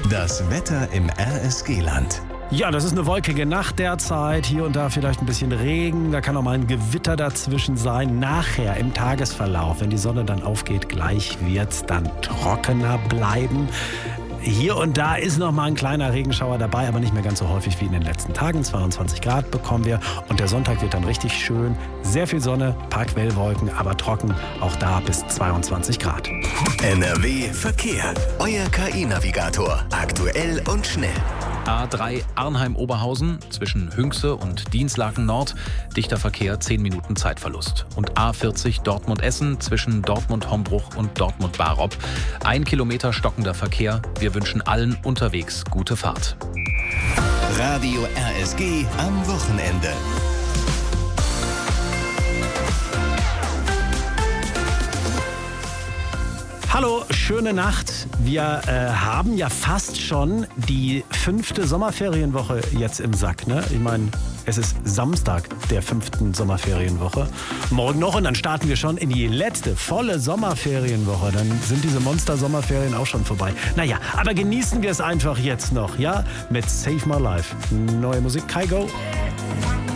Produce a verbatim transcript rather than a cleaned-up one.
Das Wetter im R S G-Land. Ja, das ist eine wolkige Nacht derzeit. Hier und da vielleicht ein bisschen Regen. Da kann auch mal ein Gewitter dazwischen sein. Nachher im Tagesverlauf, wenn die Sonne dann aufgeht, gleich wird es dann trockener bleiben. Hier und da ist noch mal ein kleiner Regenschauer dabei, aber nicht mehr ganz so häufig wie in den letzten Tagen. zweiundzwanzig Grad bekommen wir und der Sonntag wird dann richtig schön. Sehr viel Sonne, paar Quellwolken, aber trocken. Auch da bis zweiundzwanzig Grad. N R W Verkehr. Euer K I-Navigator. Aktuell und schnell. A drei Arnheim-Oberhausen zwischen Hünxe und Dienstlaken Nord. Dichter Verkehr, zehn Minuten Zeitverlust. Und A vierzig Dortmund-Essen zwischen Dortmund-Hombruch und Dortmund-Barop. Ein Kilometer stockender Verkehr. Wir wünschen allen unterwegs gute Fahrt. Radio R S G am Wochenende. Hallo, schöne Nacht. Wir äh, haben ja fast schon die fünfte Sommerferienwoche jetzt im Sack, ne? Ich meine, es ist Samstag der fünften Sommerferienwoche. Morgen noch und dann starten wir schon in die letzte volle Sommerferienwoche. Dann sind diese Monster-Sommerferien auch schon vorbei. Naja, aber genießen wir es einfach jetzt noch, ja? Mit Save My Life. Neue Musik, Kygo.